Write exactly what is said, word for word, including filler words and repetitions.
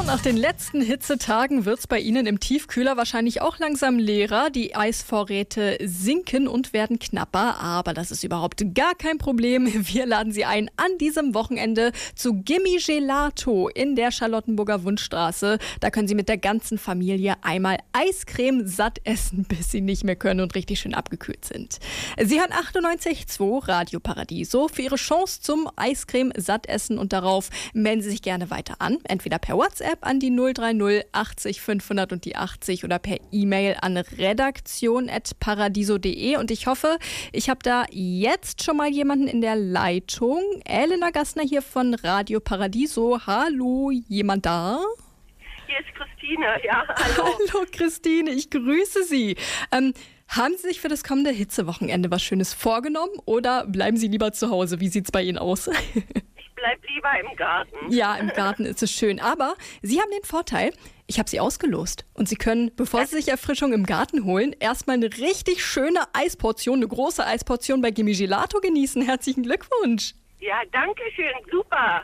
nach den letzten Hitzetagen wird's bei Ihnen im Tiefkühler wahrscheinlich auch langsam leerer. Die Eisvorräte sinken und werden knapper, aber das ist überhaupt gar kein Problem. Wir laden Sie ein an diesem Wochenende zu Gimme Gelato in der Charlottenburger Wunschstraße. Da können Sie mit der ganzen Familie einmal Eiscreme satt essen, bis Sie nicht mehr können und richtig schön abgekühlt sind. Sie hören achtundneunzig Komma zwei Radio Paradiso. Für Ihre Chance zum Eiscreme satt essen und darauf melden Sie sich gerne weiter an. Entweder per WhatsApp an die null drei null achtzig fünfhundert und die achtzig oder per E-Mail an redaktion at paradiso punkt de. Und ich hoffe, ich habe da jetzt schon mal jemanden in der Leitung. Elena Gassner hier von Radio Paradiso. Hallo, jemand da? Hier ist Christine, ja, hallo. Hallo Christine, ich grüße Sie. Ähm, haben Sie sich für das kommende Hitzewochenende was Schönes vorgenommen oder bleiben Sie lieber zu Hause? Wie sieht's bei Ihnen aus? Bleib lieber im Garten. Ja, im Garten ist es schön. Aber Sie haben den Vorteil, ich habe Sie ausgelost. Und Sie können, bevor Sie sich Erfrischung im Garten holen, erstmal eine richtig schöne Eisportion, eine große Eisportion bei Gimme Gelato genießen. Herzlichen Glückwunsch. Ja, danke schön, super.